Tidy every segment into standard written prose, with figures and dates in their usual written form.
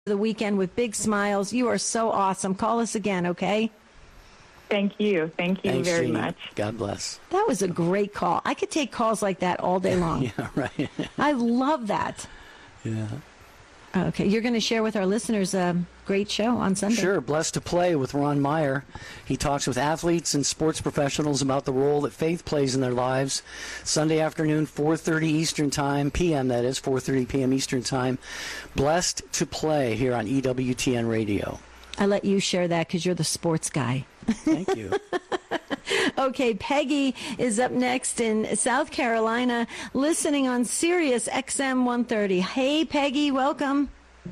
the weekend with big smiles. You are so awesome. Call us again, okay? Thank you. Thank you very much. God bless. That was a great call. I could take calls like that all day long. Yeah, right. I love that. Yeah. Okay, you're going to share with our listeners a great show on Sunday. Sure. Blessed to Play with Ron Meyer. He talks with athletes and sports professionals about the role that faith plays in their lives. Sunday afternoon, 4:30 Eastern Time, p.m. that is, 4:30 p.m. Eastern Time. Blessed to Play here on EWTN Radio. I let you share that because you're the sports guy. Thank you. Okay, Peggy is up next in South Carolina, listening on Sirius XM 130. Hey, Peggy, welcome.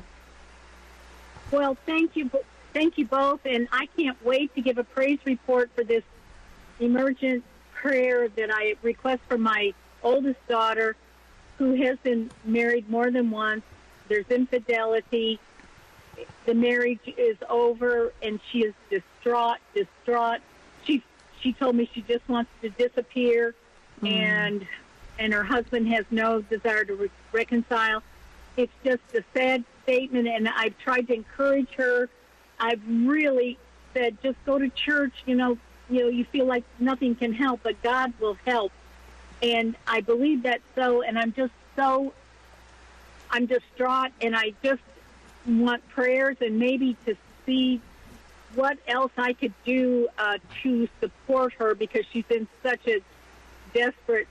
Well, thank you both, and I can't wait to give a praise report for this emergent prayer that I request for my oldest daughter, who has been married more than once. There's infidelity. The marriage is over, and she is distraught. She told me she just wants to disappear, and her husband has no desire to reconcile. It's just a sad statement, and I've tried to encourage her. I've really said, just go to church. You feel like nothing can help, but God will help. And I believe that so, and I'm distraught, and I just want prayers and maybe to see what else I could do to support her, because she's in such a desperate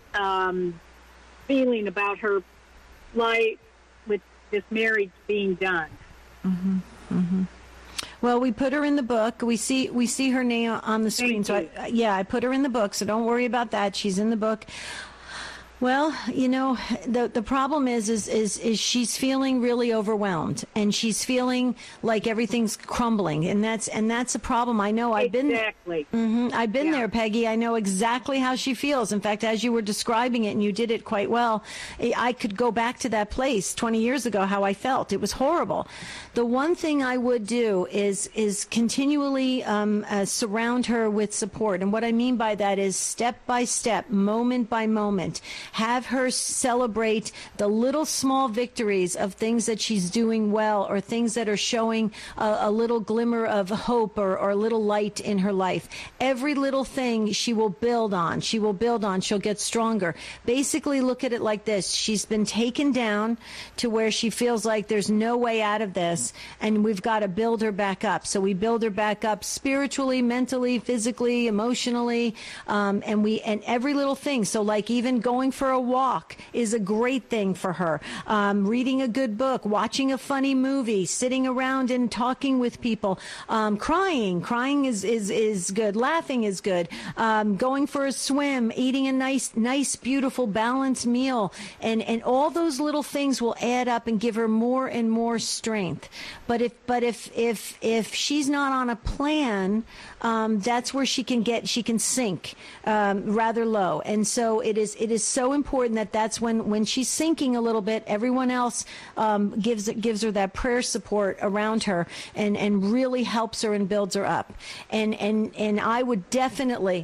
feeling about her life with this marriage being done. Mm-hmm. Mm-hmm. Well, we put her in the book. We see her name on the screen. I put her in the book, so don't worry about that. She's in the book. Well, the problem is she's feeling really overwhelmed, and she's feeling like everything's crumbling, and that's a problem. I know. I've been there, Peggy. I know exactly how she feels. In fact, as you were describing it, and you did it quite well, I could go back to that place 20 years ago, how I felt. It was horrible. The one thing I would do is continually surround her with support, and what I mean by that is step by step, moment by moment. Have her celebrate the little small victories of things that she's doing well, or things that are showing a little glimmer of hope or a little light in her life. Every little thing she will build on. She'll get stronger. Basically, look at it like this. She's been taken down to where she feels like there's no way out of this, and we've got to build her back up. So we build her back up spiritually, mentally, physically, emotionally, and every little thing. So like even going for a walk is a great thing for her. Reading a good book, watching a funny movie, sitting around and talking with people, crying is good. Laughing is good. Going for a swim, eating a nice, beautiful, balanced meal, and all those little things will add up and give her more and more strength. But if she's not on a plan, that's where she can sink rather low. And so it is so important that's when she's sinking a little bit, everyone else gives her that prayer support around her and really helps her and builds her up. And I would definitely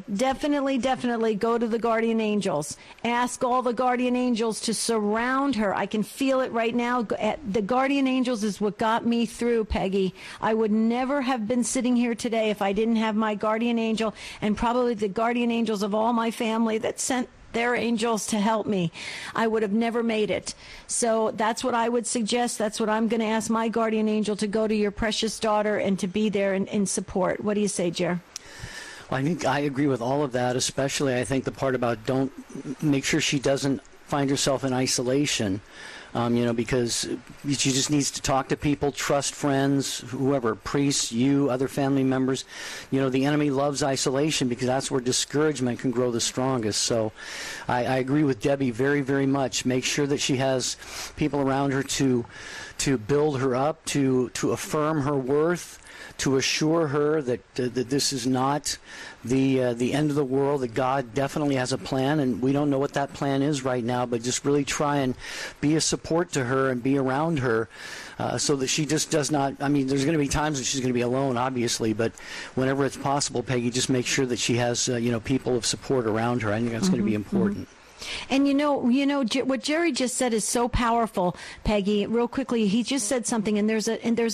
go to the guardian angels. Ask all the guardian angels to surround her. I can feel it right now. The guardian angels is what got me through, Peggy. I would never have been sitting here today if I didn't have my guardian angel, and probably the guardian angels of all my family that sent their angels to help me. I would have never made it. So that's what I would suggest. That's what I'm going to ask my guardian angel, to go to your precious daughter and to be there in support. What do you say, Jer? Well, I think I agree with all of that, especially I think the part about don't make sure she doesn't find herself in isolation. Because she just needs to talk to people, trust friends, whoever, priests, you, other family members. The enemy loves isolation because that's where discouragement can grow the strongest. So I agree with Debbie very, very much. Make sure that she has people around her to build her up, to affirm her worth, to assure her that this is not the end of the world, that God definitely has a plan, and we don't know what that plan is right now, but just really try and be a support to her and be around her so that she just does not, there's going to be times that she's going to be alone, obviously, but whenever it's possible, Peggy, just make sure that she has, people of support around her. I think that's going to be important. And what Jerry just said is so powerful, Peggy. Real quickly, he just said something, and there's